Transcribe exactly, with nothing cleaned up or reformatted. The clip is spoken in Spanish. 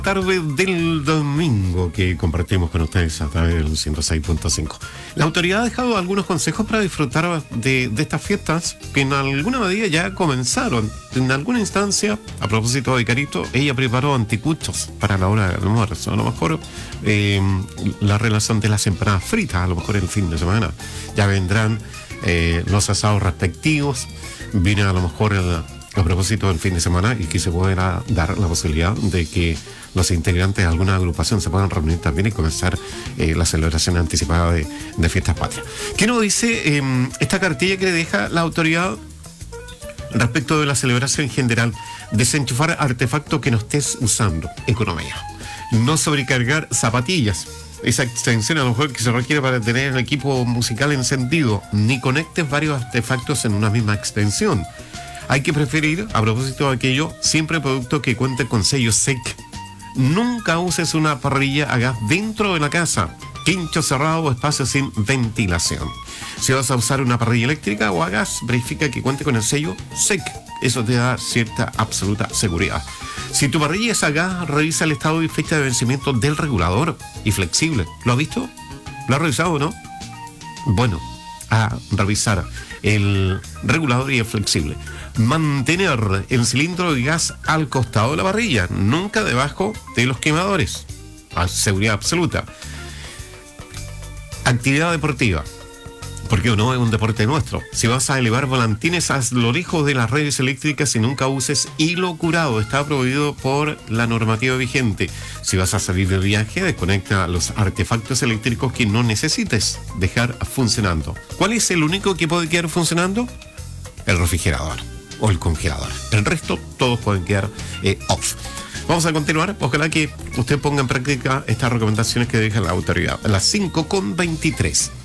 Tarde del domingo que compartimos con ustedes a través del ciento seis punto cinco. La autoridad ha dejado algunos consejos para disfrutar de, de estas fiestas que en alguna medida ya comenzaron. En alguna instancia, a propósito de Carito, ella preparó anticuchos para la hora del almuerzo. A lo mejor eh, la relación de las empanadas fritas, a lo mejor el fin de semana. Ya vendrán eh, los asados respectivos. Viene a lo mejor el, a propósito del fin de semana y que se pueda dar la posibilidad de que los integrantes de alguna agrupación se puedan reunir también y comenzar eh, la celebración anticipada de, de fiestas patrias. ¿Qué nos dice eh, esta cartilla que deja la autoridad respecto de la celebración en general? Desenchufar artefactos que no estés usando. Economía. No sobrecargar zapatillas. Esa extensión a lo mejor que se requiere para tener el equipo musical encendido. Ni conectes varios artefactos en una misma extensión. Hay que preferir, a propósito de aquello, siempre producto que cuente con sello S E C. Nunca uses una parrilla a gas dentro de la casa. Quincho cerrado o espacio sin ventilación. Si vas a usar una parrilla eléctrica o a gas, verifica que cuente con el sello S E C. Eso te da cierta absoluta seguridad. Si tu parrilla es a gas, revisa el estado y fecha de vencimiento del regulador y flexible. ¿Lo has visto? ¿Lo has revisado o no? Bueno, a revisar el regulador y el flexible. Mantener el cilindro de gas al costado de la parrilla, nunca debajo de los quemadores. A seguridad absoluta. Actividad deportiva. Porque no es un deporte nuestro. Si vas a elevar volantines, hazlo lejos de las redes eléctricas y nunca uses hilo curado. Está prohibido por la normativa vigente. Si vas a salir de viaje, desconecta los artefactos eléctricos que no necesites dejar funcionando. ¿Cuál es el único que puede quedar funcionando? El refrigerador o el congelador. El resto, todos pueden quedar eh, off. Vamos a continuar. Ojalá que usted ponga en práctica estas recomendaciones que deja la autoridad. A las cinco con veintitrés.